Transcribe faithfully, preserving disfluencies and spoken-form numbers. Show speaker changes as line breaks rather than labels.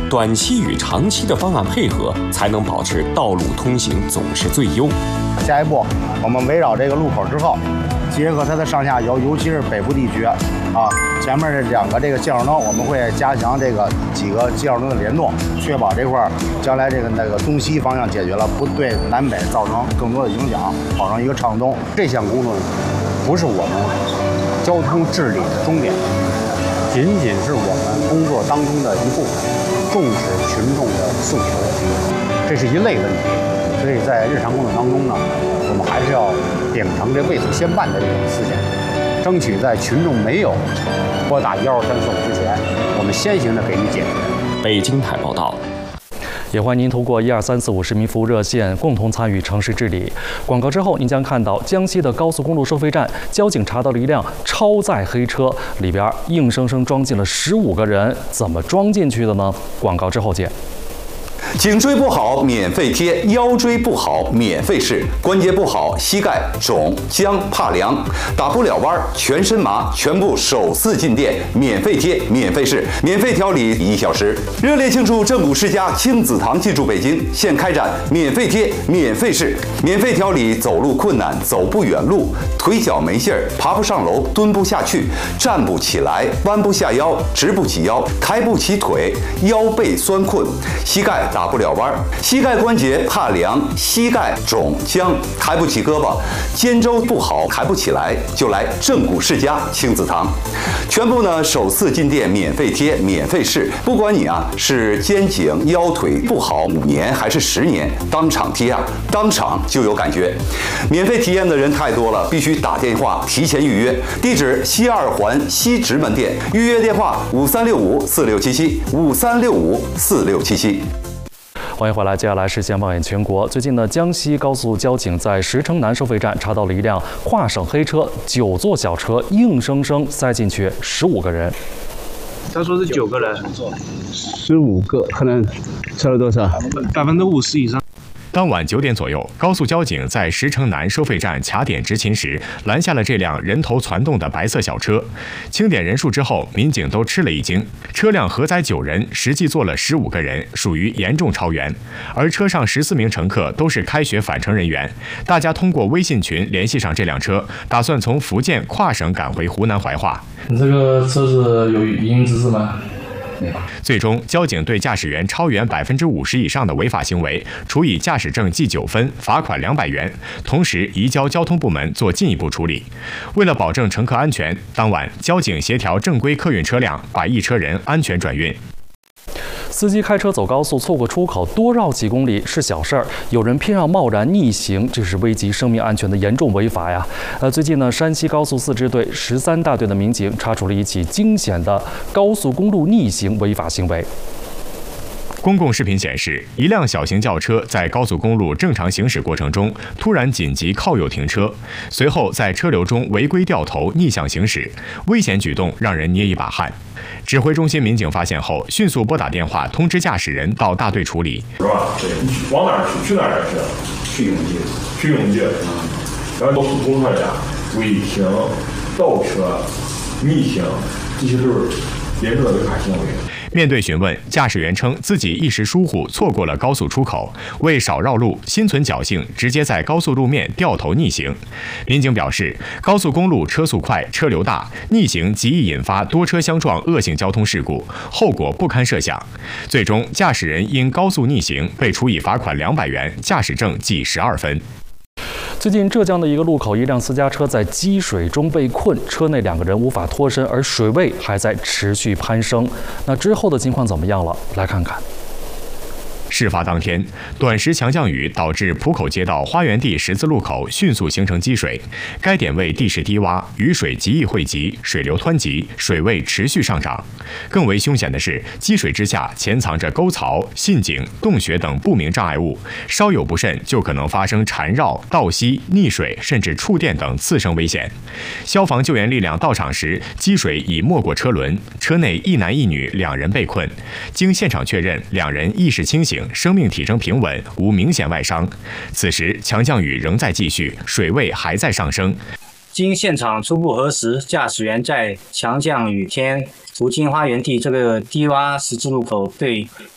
短期与长期的方案配合，才能保持道路通行总是最优。
下一步，我们围绕这个路口之后，结合它的上下游，尤其是北部地区，啊，前面这两个这个信号灯，我们会加强这个几个信号灯的联动，确保这块将来这个那个东西方向解决了，不对南北造成更多的影响，保证一个畅通。这项工作不是我们交通治理的终点，仅仅是我们工作当中的一部分，重视群众的诉求，这是一类问题。所以在日常工作当中呢，我们还是要秉承这未卜先办的这种思想，争取在群众没有拨打幺二三四五之前，我们先行的给予解决。
北京台报道。
也欢迎您通过一二三四五市民服务热线共同参与城市治理。广告之后，您将看到江西的高速公路收费站，交警查到了一辆超载黑车，里边硬生生装进了十五个人，怎么装进去的呢？广告之后见。
颈椎不好免费贴，腰椎不好免费试，关节不好膝盖肿僵怕凉，打不了弯全身麻，全部首次进店免费贴免费试，免费调理一小时。热烈庆祝正骨世家亲子堂进驻北京，现开展免费贴免费试，免费调理走路困难、走不远路、腿脚没劲儿、爬不上楼、蹲不下去、站不起来、弯不下腰、直不起腰、抬不起腿、腰背酸困、膝盖打不了弯，膝盖关节怕凉，膝盖肿僵，抬不起胳膊，肩周不好，抬不起来，就来正骨世家亲子堂。全部呢首次进店免费贴免费试，不管你啊是肩颈腰腿不好五年还是十年，当场贴啊，当场就有感觉。免费体验的人太多了，必须打电话提前预约。地址西二环西直门店，预约电话五三六五四六七七五三六五四六七七。
欢迎回来，接下来是先望眼全国。最近呢，江西高速交警在石城南收费站查到了一辆跨省黑车，九座小车，硬生生塞进去十五个人。
他说是九个人，
十五个，可能测了多少？
百分之五十以上。
当晚九点左右，高速交警在石城南收费站卡点执勤时，拦下了这辆人头攒动的白色小车。清点人数之后，民警都吃了一惊，车辆核载九人，实际坐了十五个人，属于严重超员。而车上十四名乘客都是开学返程人员。大家通过微信群联系上这辆车，打算从福建跨省赶回湖南怀化。
你这个车子有营运资质吗？
最终，交警对驾驶员超员百分之五十以上的违法行为，处以驾驶证记九分，罚款两百元，同时移交交通部门做进一步处理。为了保证乘客安全，当晚交警协调正规客运车辆，把一车人安全转运。
司机开车走高速错过出口多绕几公里是小事儿，有人偏要贸然逆行，这是危及生命安全的严重违法呀！呃，最近呢，山西高速四支队十三大队的民警查处了一起惊险的高速公路逆行违法行为。
公共视频显示，一辆小型轿车在高速公路正常行驶过程中，突然紧急靠右停车，随后在车流中违规掉头逆向行驶，危险举动让人捏一把汗。指挥中心民警发现后，迅速拨打电话通知驾驶人到大队处理。
是吧？对，你往哪儿去？去哪儿去？去永济。去永济。然后高速公路上违停、倒车、逆行，这些都是严重的违法行为。
面对询问，驾驶员称自己一时疏忽错过了高速出口，为少绕路，心存侥幸，直接在高速路面掉头逆行。民警表示，高速公路车速快，车流大，逆行极易引发多车相撞恶性交通事故，后果不堪设想。最终，驾驶人因高速逆行被处以罚款两百元，驾驶证记十二分。
最近，浙江的一个路口，一辆私家车在积水中被困，车内两个人无法脱身，而水位还在持续攀升。那之后的情况怎么样了？来看看。
事发当天，短时强降雨导致浦口街道花园地十字路口迅速形成积水，该点位地势低洼，雨水极易汇集，水流湍急，水位持续上涨。更为凶险的是，积水之下潜藏着沟槽、陷阱、洞穴等不明障碍物，稍有不慎就可能发生缠绕、倒吸、溺水，甚至触电等次生危险。消防救援力量到场时，积水已没过车轮，车内一男一女两人被困。经现场确认，两人意识清醒，生命体征平稳，无明显外伤。此时强降雨仍在继续，水位还在上升。
经现场初步核实，驾驶员在强降雨天途经花园地这个低洼十字路口被